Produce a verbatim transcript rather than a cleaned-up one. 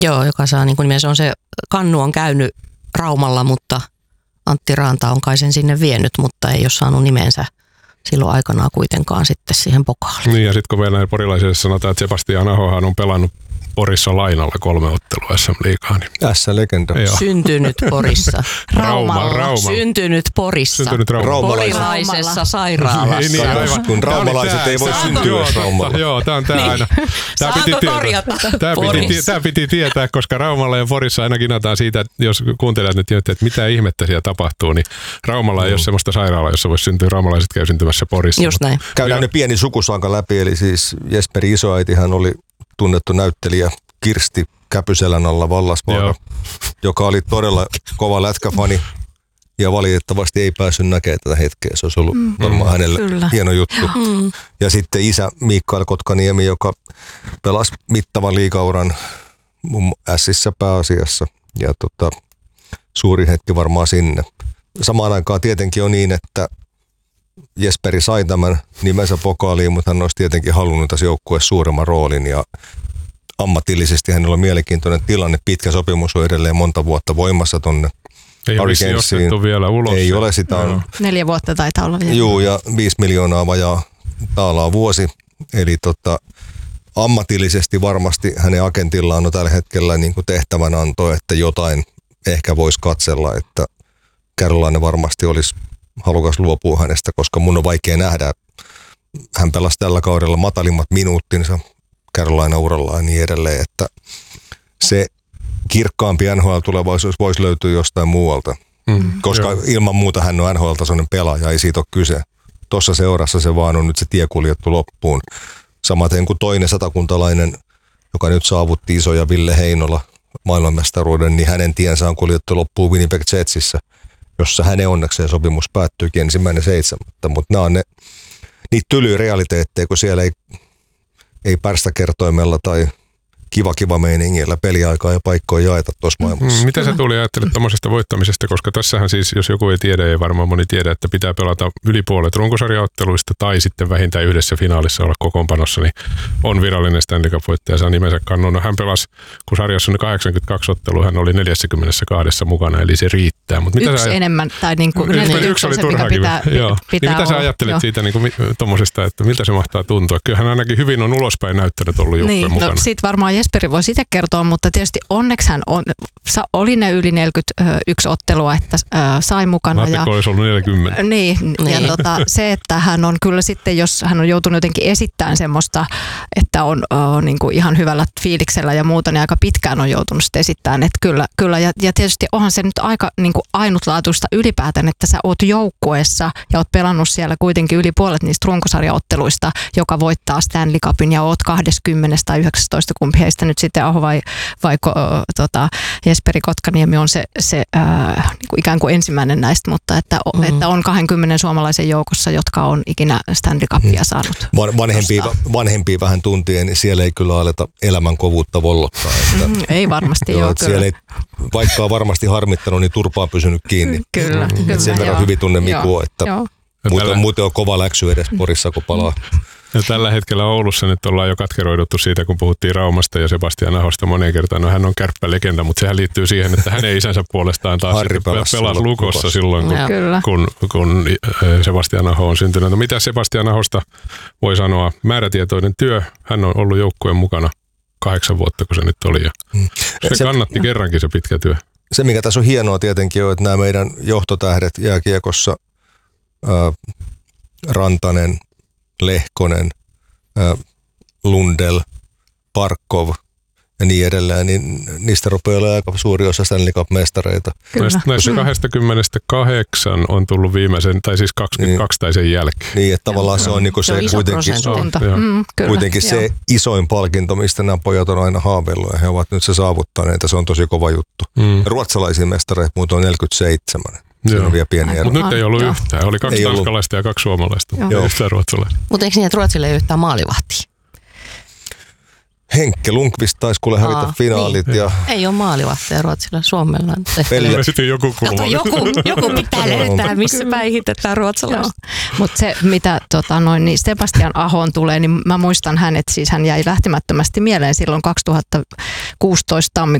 Joo, joka saa niin kuin nimensä on se, Kannu on käynyt Raumalla, mutta Antti Raanta on kai sen sinne vienyt, mutta ei ole saanut nimensä silloin aikanaan kuitenkaan sitten siihen pokaaliin. Niin ja sitten kun meillä porilaisille sanotaan, että Sebastian Ahohan on pelannut Porissa lainalla kolme ottelua S M-liigaa. Niin. S-legenda. Syntynyt Porissa. Rauma, Rauma. Syntynyt Porissa. Syntynyt Raumalla. Porilaisessa sairaalassa. Niin, niin, aivan. Kun raumalaiset ei voi syntyä Raumalla. Joo, tämä on tämä aina. Tää Saanko piti korjata? Tämä piti, tämä piti tietää, koska Raumalla ja Porissa aina kinataan siitä, että jos kuuntelijat nyt tiedätte, että mitä ihmettä siellä tapahtuu, niin Raumalla ei ole sellaista sairaalaa, jossa voisi syntyä. Raumalaiset käy syntymässä Porissa. Just näin. Käydään nyt pieni sukusanka läpi, eli siis Jesperi isoäitihän oli tunnettu näyttelijä Kirsti Käpyselän alla Vallasvaara, joka oli todella kova lätkäfani ja valitettavasti ei päässyt näkemään tätä hetkeä. Se olisi ollut mm, varmaan hänelle kyllä. hieno juttu. Mm. Ja sitten isä Mikael Kotkaniemi, joka pelasi mittavan liigauran Ässissä pääasiassa ja tota, suuri hetki varmaan sinne. Samaan aikaan tietenkin on niin, että Jesperi sai tämän nimensä pokaaliin, mutta hän olisi tietenkin halunnut tässä joukkueessa suuremman roolin ja ammatillisesti hänellä on mielenkiintoinen tilanne. Pitkä sopimus on edelleen monta vuotta voimassa tuonne Hurricanesiin. Vielä ulos. Ei ole sitä. On, Neljä vuotta taitaa olla vielä. Juu, ja viisi miljoonaa vajaa taalaa vuosi. Eli tota, ammatillisesti varmasti hänen agentillaan on tällä hetkellä niin kuin tehtävänanto, että jotain ehkä voisi katsella, että Carolina varmasti olisi halukas luopua hänestä, koska mun on vaikea nähdä. Hän pelasi tällä kaudella matalimmat minuuttinsa Carolina-uralla ja niin edelleen, että se kirkkaampi N H L-tulevaisuus voisi löytyä jostain muualta, mm, koska joo. ilman muuta hän on N H L-tasoinen pelaaja, ei siitä ole kyse. Tuossa seurassa se vaan on nyt se tie kuljettu loppuun. Samaten kuin toinen satakuntalainen, joka nyt saavutti isoja Ville Heinola maailmanmestaruuden, niin hänen tiensä on kuljettu loppuun Winnipeg Jetsissä, jossa hänen onnekseen sopimus päättyykin ensimmäinen seitsemättä, mutta nämä on ne, niitä tylyjä realiteetteja, kun siellä ei ei pärstäkertoimella tai kiva kiva meiningillä peliaikaa ja paikkoja jaeta tuossa maailmassa. Mm, mitä sä tuli ajattelet tuommoisesta voittamisesta, koska tässähän siis, jos joku ei tiedä, ei varmaan moni tiedä, että pitää pelata yli puolet runkosarjaotteluista tai sitten vähintään yhdessä finaalissa olla kokoonpanossa, niin on virallinen Stanley Cup-voittaja, saa nimensä Kannu. No, hän pelasi, kun sarjassa on kahdeksankymmentäkaksi ottelua, hän oli neljässäkymmenessäkahdessa mukana, eli se riittää. Mut mitä yksi sä, enemmän, tai niin kuin yksi, yksi, yksi oli turhaakin. Pitää, Joo. pitää niin mitä sä ajattelet joo. siitä niin tuommoisesta, että miltä se mahtaa tuntua? Kyllähän ainakin hyvin on ulospäin näyttänyt ollut joukkojen niin, mukana. No, siitä varmaan Jesperi voi sitä kertoa, mutta tietysti onneksi hän on, oli ne yli neljäkymmentäyksi ottelua, että äh, sai mukana. Ja, olisi ollut neljäkymmentä. Niin, niin. Ja tota, se, että hän on kyllä sitten, jos hän on joutunut jotenkin esittämään semmoista, että on äh, niin kuin ihan hyvällä fiiliksellä ja muuta, niin aika pitkään on joutunut sitten esittämään, että kyllä, kyllä. Ja, ja tietysti onhan se nyt aika niin kuin ainutlaatuista ylipäätään, että sä oot joukkueessa ja oot pelannut siellä kuitenkin yli puolet niistä runkosarjaotteluista, joka voittaa Stanley Cupin ja oot kaksikymmentä tai yhdeksäntoista, kumpi heistä nyt sitten Aho vai, vai tota, Jesperi Kotkaniemi on se, se ää, niin kuin ikään kuin ensimmäinen näistä, mutta että, mm. että on kaksikymmentä suomalaisen joukossa, jotka on ikinä Stanley Cupia saanut. Van, vanhempia, vanhempia vähän tuntien, niin siellä ei kyllä aleta elämän kovuutta vollottaa. Että, mm, ei varmasti joo, kyllä. Siellä ei, vaikka on varmasti harmittanut, niin turpaa pysynyt kiinni. Kyllä, mm. kyllä. Sen verran hyvin tunne Mikua, että muuten, muuten on kova läksy edes Porissa, kun palaa. Ja tällä hetkellä Oulussa nyt ollaan jo katkeroiduttu siitä, kun puhuttiin Raumasta ja Sebastian Ahosta moneen kertaan. No hän on kärppälegenda, mutta sehän liittyy siihen, että hänen isänsä puolestaan taas pelasi Lukossa, Lukossa silloin, kun, kun, kun Sebastian Aho on syntynyt. No mitä Sebastian Ahosta voi sanoa? Määrätietoinen työ. Hän on ollut joukkueen mukana kahdeksan vuotta, kun se nyt oli. Ja se, se kannatti no, kerrankin se pitkä työ. Se, mikä tässä on hienoa tietenkin on, että nämä meidän johtotähdet jääkiekossa, ää, Rantanen, Lehkonen, ää, Lundell, Parkov ja niin edelleen, niin niistä rupeaa olemaan aika suuri osa Stanley Cup-mestareita. Näistä, näistä kaksikymmentäkahdeksan on tullut viimeisen, tai siis kaksikymmentäkaksi niin, tai sen jälkeen. Niin, että tavallaan se on, niin se, se kuitenkin, mm, kuitenkin se isoin palkinto, mistä nämä pojat on aina haaveillut, ja he ovat nyt se saavuttaneet, ja se on tosi kova juttu. Mm. Ruotsalaisia mestareita muuten on neljäkymmentäseitsemän. Siinä on vielä pieni ero. Mutta nyt ei ollut yhtään. Oli kaksi tanskalaista ja kaksi suomalaista. Joo. Ei yhtään ruotsalaista. Mutta eikö niin, että Ruotsille ei yhtään maalivahtia? Henkke Lundqvist taisi kuule hävitä Aa, finaalit. Niin. Ja ei ole maalivahteja Ruotsilla, Suomella. Pelle. Sitten joku kulma. Joku, joku pitää löytää, missä päihitetään ruotsalaista. Mutta se, mitä tota, noin, niin Sebastian Ahoon tulee, niin mä muistan hänet, siis hän jäi lähtemättömästi mieleen silloin kaksituhattakuusitoista